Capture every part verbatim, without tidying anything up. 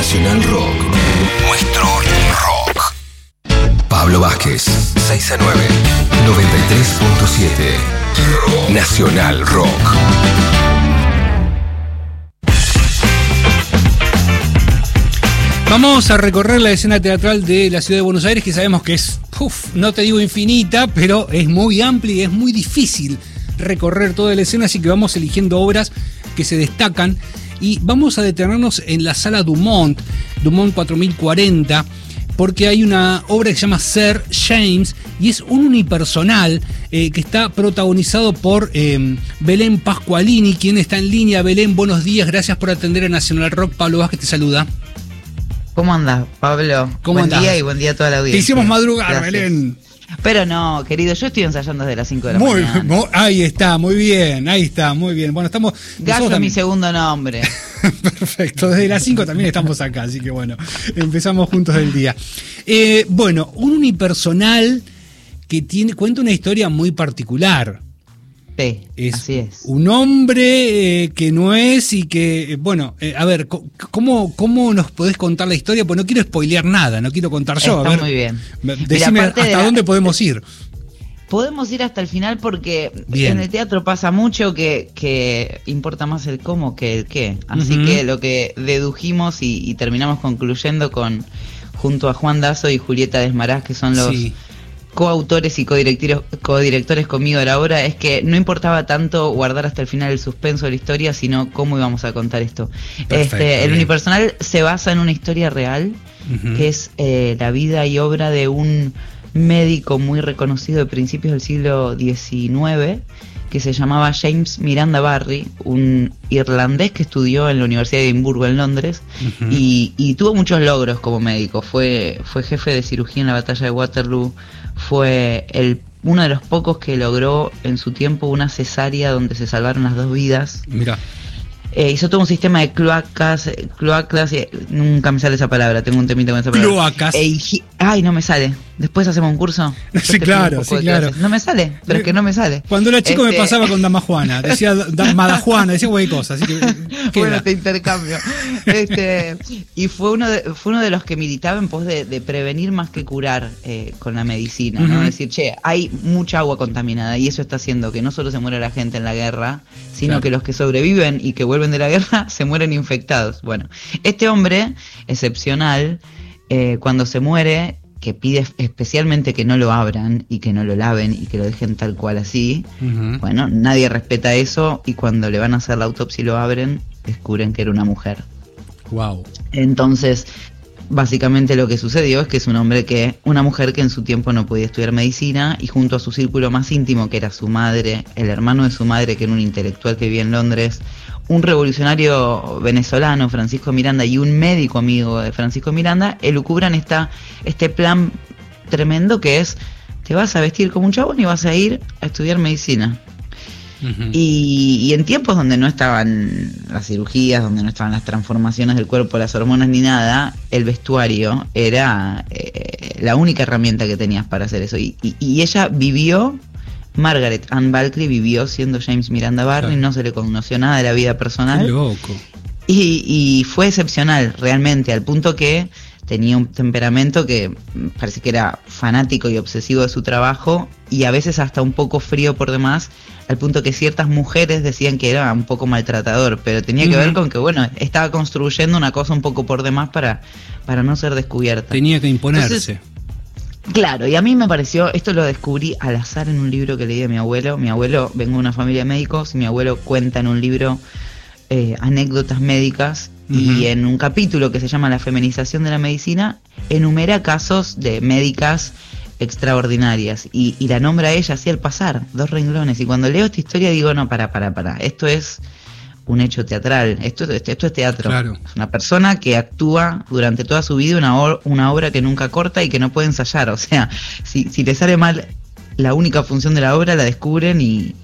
Nacional Rock. Nuestro rock. Pablo Vázquez, seis a nueve, noventa y tres punto siete. Nacional Rock. Vamos a recorrer la escena teatral de la ciudad de Buenos Aires, que sabemos que es, uf, no te digo infinita, pero es muy amplia y es muy difícil recorrer toda la escena, así que vamos eligiendo obras que se destacan y vamos a detenernos en la sala Dumont, Dumont cuatro mil cuarenta, porque hay una obra que se llama Sir James y es un unipersonal eh, que está protagonizado por eh, Belén Pascualini, quien está en línea. Belén, buenos días, gracias por atender a Nacional Rock. Pablo Vázquez te saluda. ¿Cómo andás, Pablo? ¿Cómo buen andás? día y buen día a toda la audiencia. Te hicimos madrugar, Gracias. Belén. Pero no, querido, yo estoy ensayando desde las cinco de la Muy, mañana. muy, ahí está, muy bien, ahí está, muy bien. Bueno, estamos... Gallo es mi segundo nombre. Perfecto, desde las cinco también estamos acá, así que bueno, empezamos juntos el día. Eh, bueno, un unipersonal que tiene, cuenta una historia muy particular. Sí, Es así es. un hombre eh, que no es y que, eh, bueno, eh, a ver, ¿cómo, ¿cómo nos podés contar la historia? Pues no quiero spoilear nada, no quiero contar yo. Está a ver, muy bien. Decime Mira, hasta de la, dónde podemos ir. Podemos ir hasta el final porque Bien. En el teatro pasa mucho que, que importa más el cómo que el qué. Así Uh-huh. que lo que dedujimos y, y terminamos concluyendo con junto a Juan Dazo y Julieta Desmarás, que son los... Sí. coautores y codirectores, codirectores conmigo de la obra, es que no importaba tanto guardar hasta el final el suspenso de la historia, sino cómo íbamos a contar esto. Perfecto, este, el bien. unipersonal se basa en una historia real, Uh-huh. que es eh, la vida y obra de un médico muy reconocido de principios del siglo diecinueve, que se llamaba James Miranda Barry, un irlandés que estudió en la Universidad de Edimburgo en Londres. Uh-huh. y, y tuvo muchos logros como médico. Fue, fue jefe de cirugía en la batalla de Waterloo, fue el, uno de los pocos que logró en su tiempo una cesárea donde se salvaron las dos vidas. Mirá. Eh, hizo todo un sistema de cloacas, eh, cloacas, eh, nunca me sale esa palabra, tengo un temita con esa palabra. Cloacas. Eh, y- ay, no me sale. Después hacemos un curso. Después Sí, te pido claro, un poco sí, de claro. clases. No me sale, pero es que no me sale. Cuando era chico Este- me pasaba con Dama Juana, decía da, Mada Juana, decía güey cosas, así que Bueno, queda. te intercambio. Este, y fue uno de, fue uno de los que militaba en pos de, de prevenir más que curar eh, con la medicina, ¿no? Ujú. Decir, che, hay mucha agua contaminada y eso está haciendo que no solo se muera la gente en la guerra, sino Claro. que los que sobreviven y que vuelven de la guerra se mueren infectados. Bueno, este hombre excepcional, eh, cuando se muere, que pide especialmente que no lo abran y que no lo laven y que lo dejen tal cual así. Ujú. Bueno, nadie respeta eso y cuando le van a hacer la autopsia y lo abren, descubren que era una mujer. Wow. Entonces, básicamente lo que sucedió es que es un hombre que, una mujer que en su tiempo no podía estudiar medicina y junto a su círculo más íntimo, que era su madre, el hermano de su madre, que era un intelectual que vivía en Londres, un revolucionario venezolano, Francisco Miranda, y un médico amigo de Francisco Miranda, elucubran esta, este plan tremendo que es, te vas a vestir como un chabón y vas a ir a estudiar medicina. Ujú. Y, y en tiempos donde no estaban las cirugías, donde no estaban las transformaciones del cuerpo, las hormonas ni nada, el vestuario era eh, la única herramienta que tenías para hacer eso. Y, y, y ella vivió, Margaret Ann Balclay vivió siendo James Miranda Barry, Claro. no se le conoció nada de la vida Qué personal. loco. Y, y fue excepcional, realmente, al punto que tenía un temperamento que mm, parece que era fanático y obsesivo de su trabajo y a veces hasta un poco frío por demás, al punto que ciertas mujeres decían que era un poco maltratador, pero tenía que Ujú. ver con que, bueno, estaba construyendo una cosa un poco por demás para, para no ser descubierta. Tenía que imponerse. Entonces, claro, y a mí me pareció, esto lo descubrí al azar en un libro que leí de mi abuelo. Mi abuelo, vengo de una familia de médicos, mi abuelo cuenta en un libro eh, anécdotas médicas Ujú. y en un capítulo que se llama La feminización de la medicina, enumera casos de médicas extraordinarias y, y la nombra a ella así al pasar, dos renglones. Y cuando leo esta historia digo, no, para, para, para, esto es un hecho teatral, esto, esto, esto es teatro. Claro. Es una persona que actúa durante toda su vida una, or- una obra que nunca corta y que no puede ensayar. O sea, si, si le sale mal la única función de la obra, la descubren y,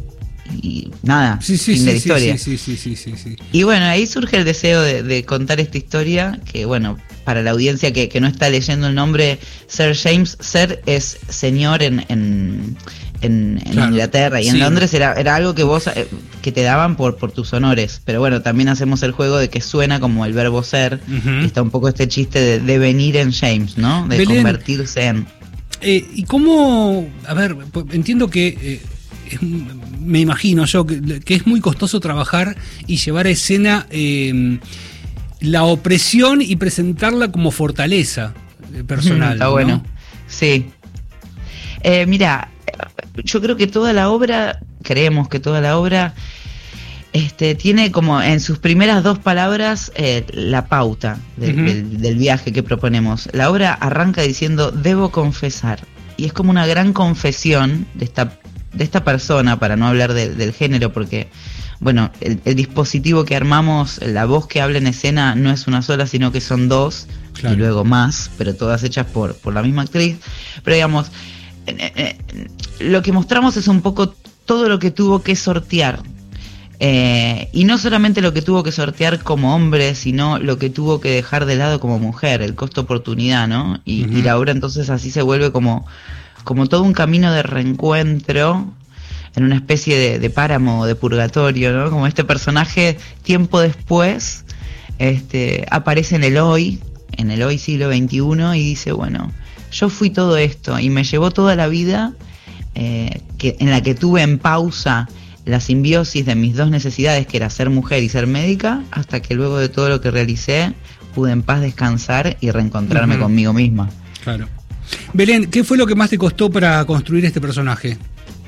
y nada, Sí, sí, fin de sí, la sí, historia. sí, sí, sí, sí, sí. Y bueno, ahí surge el deseo de, de contar esta historia, que bueno, para la audiencia que, que no está leyendo el nombre, Sir James, Sir es señor en, en, en, en claro. Inglaterra, y sí. en Londres era, era algo que vos eh, que te daban por, por tus honores. Pero bueno, también hacemos el juego de que suena como el verbo ser, uh-huh. y está un poco este chiste de, de venir en James, ¿no? De Belén, convertirse en... Eh, ¿Y cómo? A ver, entiendo que... Eh, es, me imagino yo que, que es muy costoso trabajar y llevar a escena eh, la opresión y presentarla como fortaleza personal. Está ¿no? bueno, sí. Eh, mira, yo creo que toda la obra, creemos que toda la obra este, tiene como en sus primeras dos palabras eh, la pauta de, uh-huh. del, del viaje que proponemos. La obra arranca diciendo, debo confesar, y es como una gran confesión de esta, de esta persona, para no hablar de, del género, porque bueno, el, el dispositivo que armamos, la voz que habla en escena no es una sola, sino que son dos, claro. y luego más, pero todas hechas por, por la misma actriz. Pero digamos, eh, eh, lo que mostramos es un poco todo lo que tuvo que sortear. Eh, y no solamente lo que tuvo que sortear como hombre, sino lo que tuvo que dejar de lado como mujer, el costo-oportunidad, ¿no? Y, uh-huh. y la obra entonces así se vuelve como, como todo un camino de reencuentro en una especie de, de páramo, de purgatorio, ¿no? Como este personaje, tiempo después, este, aparece en el hoy, en el hoy siglo veintiuno, y dice, bueno, yo fui todo esto, y me llevó toda la vida eh, que, en la que tuve en pausa la simbiosis de mis dos necesidades, que era ser mujer y ser médica, hasta que luego de todo lo que realicé, pude en paz descansar y reencontrarme uh-huh. conmigo misma. Claro. Belén, ¿qué fue lo que más te costó para construir este personaje?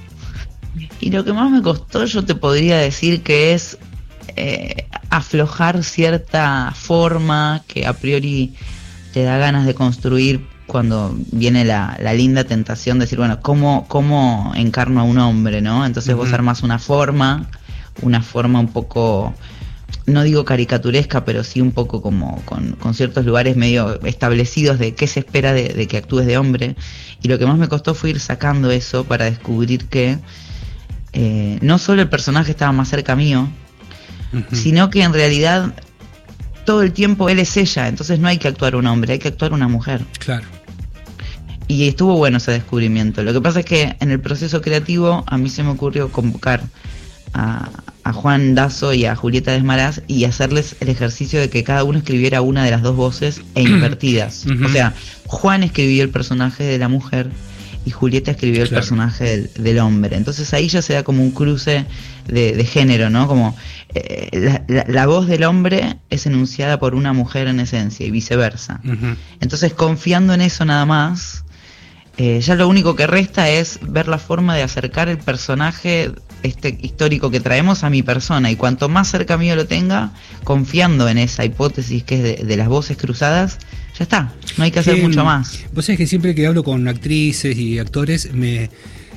Y lo que más me costó, yo te podría decir que es eh, aflojar cierta forma que a priori te da ganas de construir cuando viene la, la linda tentación de decir, bueno, ¿cómo, cómo encarno a un hombre, no? Entonces uh-huh. vos armás una forma, una forma un poco, no digo caricaturesca, pero sí un poco como con, con ciertos lugares medio establecidos de qué se espera de, de que actúes de hombre. Y lo que más me costó fue ir sacando eso para descubrir que Eh, no solo el personaje estaba más cerca mío, uh-huh. sino que en realidad todo el tiempo él es ella, entonces no hay que actuar un hombre, hay que actuar una mujer. Claro. Y estuvo bueno ese descubrimiento. Lo que pasa es que en el proceso creativo a mí se me ocurrió convocar a, a Juan Dazo y a Julieta Desmaraz y hacerles el ejercicio de que cada uno escribiera una de las dos voces e invertidas. Uh-huh. O sea, Juan escribió el personaje de la mujer y Julieta escribió el claro. personaje del, del hombre. Entonces ahí ya se da como un cruce de, de género, ¿no? Como eh, la, la, la voz del hombre es enunciada por una mujer en esencia y viceversa. Uh-huh. Entonces, confiando en eso nada más, eh, ya lo único que resta es ver la forma de acercar el personaje este histórico que traemos a mi persona, y cuanto más cerca mío lo tenga, confiando en esa hipótesis que es de, de las voces cruzadas, ya está, no hay que hacer que, mucho más. Vos sabés que siempre que hablo con actrices y actores, me,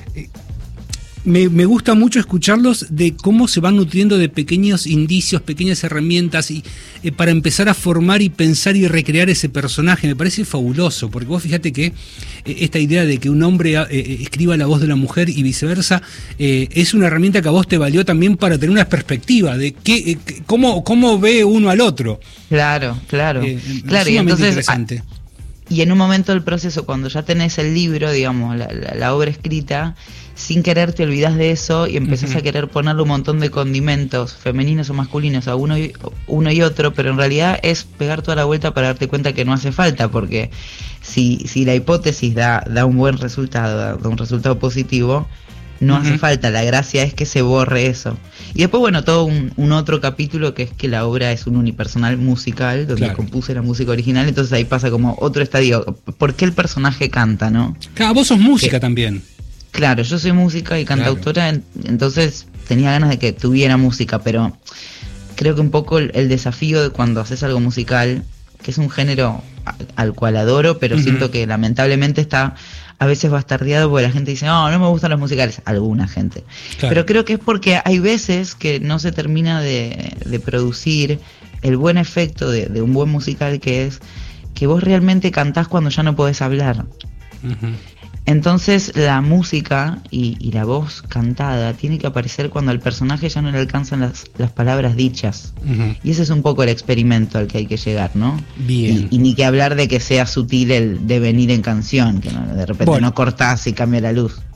me, me gusta mucho escucharlos de cómo se van nutriendo de pequeños indicios, pequeñas herramientas y eh, para empezar a formar y pensar y recrear ese personaje. Me parece fabuloso, porque vos fíjate que eh, esta idea de que un hombre eh, escriba la voz de la mujer y viceversa, eh, es una herramienta que a vos te valió también para tener una perspectiva de qué, eh, cómo, cómo ve uno al otro. Claro, claro. Eh, claro, y entonces, interesante. A, y en un momento del proceso, cuando ya tenés el libro, digamos, la, la, la obra escrita, sin querer te olvidás de eso y empezás uh-huh. a querer ponerle un montón de condimentos, femeninos o masculinos, a uno y, uno y otro, pero en realidad es pegar toda la vuelta para darte cuenta que no hace falta, porque si, si la hipótesis da, da un buen resultado, da un resultado positivo, no uh-huh. hace falta, la gracia es que se borre eso. Y después, bueno, todo un, un otro capítulo que es que la obra es un unipersonal musical, donde claro. compuse la música original, entonces ahí pasa como otro estadio. ¿Por qué el personaje canta, no? Claro, vos sos música que, también. Claro, yo soy música y cantautora, claro. entonces tenía ganas de que tuviera música, pero creo que un poco el, el desafío de cuando haces algo musical, que es un género al, al cual adoro, pero uh-huh. siento que lamentablemente está a veces bastardeado porque la gente dice, no, no me gustan los musicales, alguna gente. Claro. Pero creo que es porque hay veces que no se termina de, de producir el buen efecto de, de un buen musical, que es que vos realmente cantás cuando ya no podés hablar. Uh-huh. Entonces la música y, y la voz cantada tiene que aparecer cuando al personaje ya no le alcanzan las, las palabras dichas. Uh-huh. Y ese es un poco el experimento al que hay que llegar, ¿no? Bien. Y, y ni que hablar de que sea sutil el devenir en canción, que no, de repente bueno. no cortás y cambia la luz.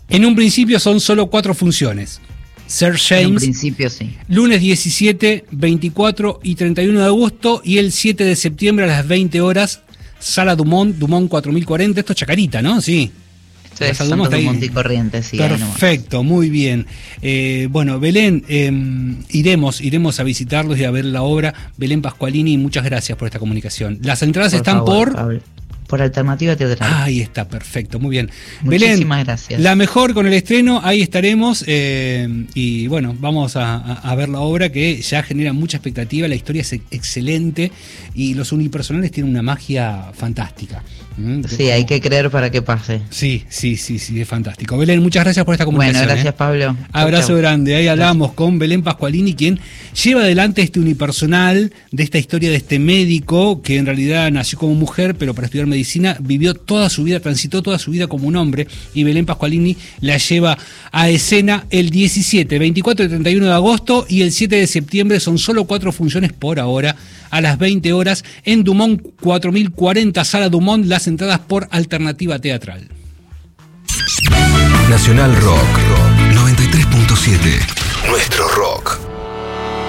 En un principio son solo cuatro funciones. Sir James, en un principio sí. Lunes diecisiete, veinticuatro y treinta y uno de agosto, y el siete de septiembre a las veinte horas, Sala Dumont, Dumont cuatro mil cuarenta. Esto es Chacarita, ¿no? Sí. Sí, Santos Dumont y Corrientes, sí. Perfecto, muy bien. Eh, bueno, Belén, eh, iremos, iremos a visitarlos y a ver la obra. Belén Pascualini, muchas gracias por esta comunicación. Las entradas por están favor, por... Pablo. Por Alternativa Teatral. Ahí está, perfecto, muy bien. Muchísimas Belén, gracias. La mejor con el estreno, ahí estaremos. Eh, y bueno, vamos a, a, a ver la obra que ya genera mucha expectativa. La historia es excelente y los unipersonales tienen una magia fantástica. ¿Mm? Sí, como... hay que creer para que pase. Sí, sí, sí, sí, es fantástico. Belén, muchas gracias por esta comunicación. Bueno, gracias, ¿eh? Pablo. Abrazo chau, chau. grande. Ahí hablamos con Belén Pascualini, quien lleva adelante este unipersonal de esta historia de este médico que en realidad nació como mujer, pero para estudiar medicina vivió toda su vida, transitó toda su vida como un hombre, y Belén Pascualini la lleva a escena el diecisiete, veinticuatro y treinta y uno de agosto, y el siete de septiembre. Son solo cuatro funciones por ahora, a las veinte horas, en Dumont cuatro mil cuarenta, Sala Dumont. Las entradas por Alternativa Teatral. Nacional Rock, Rock noventa